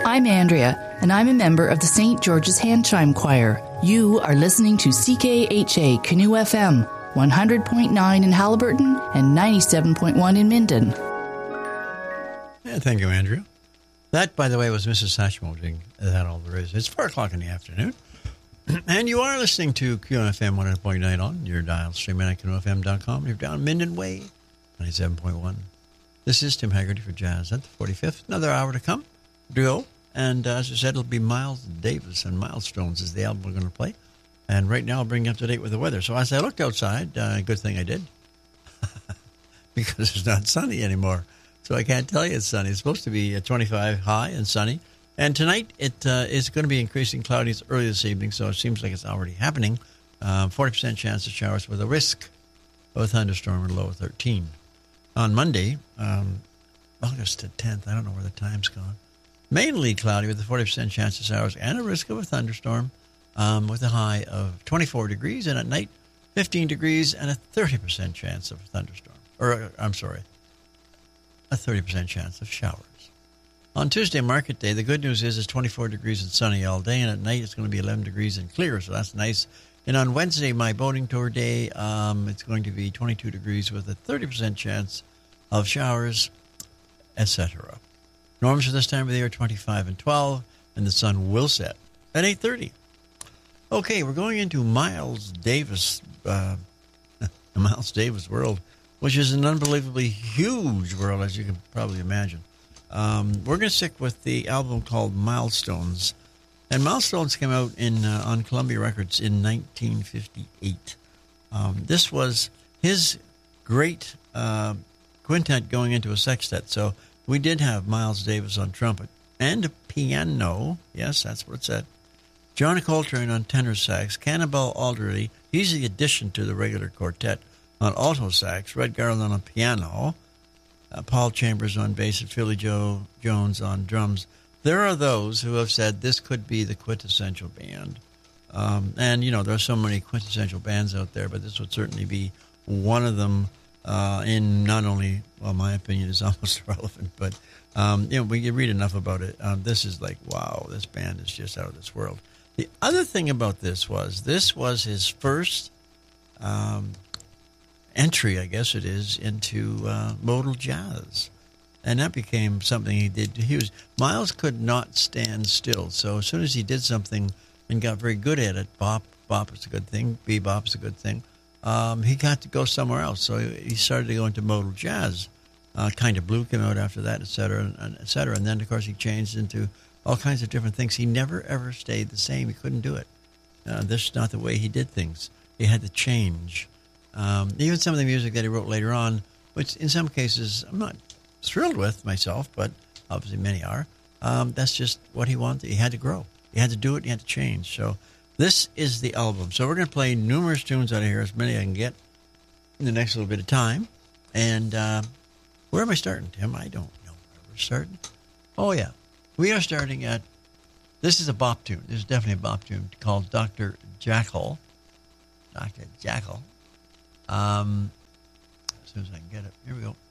I'm Andrea, and I'm a member of the St. George's Hand Chime Choir. You are listening to CKHA Canoe FM, 100.9 in Haliburton and 97.1 in Minden. Yeah, thank you, Andrea. That, by the way, was Mrs. Satchmo doing That All There Is. It's 4 o'clock in the afternoon, and you are listening to QFM 100.9 on your dial, streaming at QFM.com. You're down Minden Way, 97.1. This is Tim Haggerty for Jazz at the 45th. Another hour to come. Duo. And as I said, it'll be Miles Davis, and Milestones is the album we're going to play. And right now I'll bring you up to date with the weather. So as I looked outside, good thing I did, because it's not sunny anymore. So I can't tell you it's sunny. It's supposed to be 25 high and sunny. And tonight it is going to be increasing cloudy early this evening, so it seems like it's already happening. 40% chance of showers with a risk of a thunderstorm and a low of 13. On Monday, August 10th, I don't know where the time's gone. Mainly cloudy with a 40% chance of showers and a risk of a thunderstorm with a high of 24 degrees. And at night, 15 degrees and a 30% chance of a thunderstorm. A 30% chance of showers. On Tuesday, market day, the good news is it's 24 degrees and sunny all day. And at night, it's going to be 11 degrees and clear, so that's nice. And on Wednesday, my boating tour day, it's going to be 22 degrees with a 30% chance of showers, etc. Norms for this time of the year, 25 and 12, and the sun will set at 8:30. Okay, we're going into Miles Davis, the Miles Davis world, which is an unbelievably huge world, as you can probably imagine. We're going to stick with the album called Milestones. And Milestones came out on Columbia Records in 1958. This was his great quintet going into a sextet. So we did have Miles Davis on trumpet and a piano. Yes, that's what it said. John Coltrane on tenor sax. Cannonball Adderley, he's the addition to the regular quartet, on alto sax. Red Garland on piano. Paul Chambers on bass and Philly Joe Jones on drums. There are those who have said this could be the quintessential band. And, you know, there are so many quintessential bands out there, but this would certainly be one of them in not only, well, my opinion is almost irrelevant, but, you know, when you read enough about it, this is like, wow, this band is just out of this world. The other thing about this was his first entry, I guess it is, into modal jazz. And that became something he did. Miles could not stand still. So as soon as he did something and got very good at it, bop is a good thing, bebop is a good thing, he got to go somewhere else. So he started to go into modal jazz. Kind of Blue came out after that, et cetera, et cetera. And then, of course, he changed into all kinds of different things. He never, ever stayed the same. He couldn't do it. This is not the way he did things. He had to change. Even some of the music that he wrote later on, which in some cases I'm not thrilled with myself, but obviously many are. That's just what he wanted. He had to grow. He had to do it. He had to change. So this is the album. So we're going to play numerous tunes out of here, as many I can get in the next little bit of time. And where am I starting, Tim? I don't know where we're starting. Oh, yeah. We are starting at, this is a bop tune. This is definitely a bop tune called Dr. Jackal. Dr. Jackal. As soon as I can get it. Here we go.